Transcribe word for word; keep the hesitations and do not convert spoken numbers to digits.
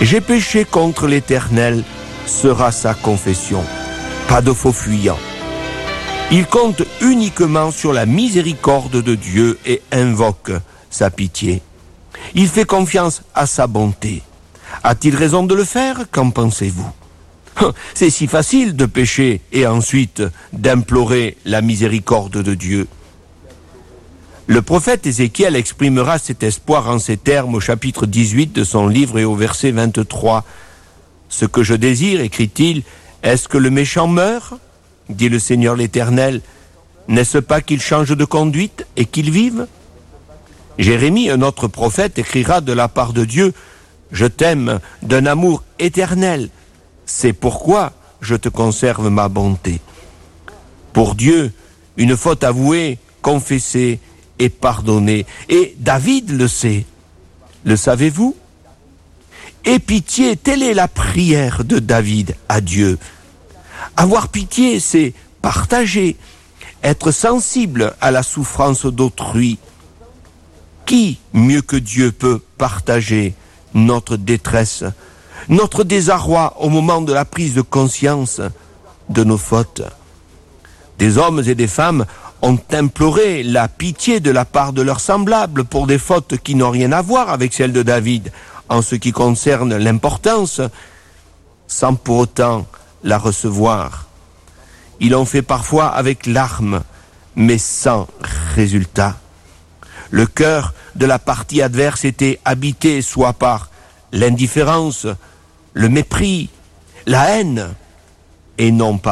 J'ai péché contre l'Éternel, sera sa confession. Pas de faux fuyant. Il compte uniquement sur la miséricorde de Dieu et invoque sa pitié. Il fait confiance à sa bonté. A-t-il raison de le faire? Qu'en pensez-vous? C'est si facile de pécher et ensuite d'implorer la miséricorde de Dieu. Le prophète Ézéchiel exprimera cet espoir en ces termes au chapitre dix-huit de son livre et au verset vingt-trois. « Ce que je désire, écrit-il, est-ce que le méchant meure? Dit le Seigneur l'Éternel. N'est-ce pas qu'il change de conduite et qu'il vive ?» Jérémie, un autre prophète, écrira de la part de Dieu « Je t'aime d'un amour éternel. C'est pourquoi je te conserve ma bonté. » Pour Dieu, une faute avouée, confessée et pardonnée. Et David le sait. Le savez-vous? Aie pitié, telle est la prière de David à Dieu. Avoir pitié, c'est partager, être sensible à la souffrance d'autrui. Qui, mieux que Dieu, peut partager notre détresse, notre désarroi au moment de la prise de conscience de nos fautes? Des hommes et des femmes ont imploré la pitié de la part de leurs semblables pour des fautes qui n'ont rien à voir avec celles de David en ce qui concerne l'importance, sans pour autant la recevoir. Ils l'ont fait parfois avec larmes, mais sans résultat. Le cœur de la partie adverse était habité soit par l'indifférence, le mépris, la haine, et non pas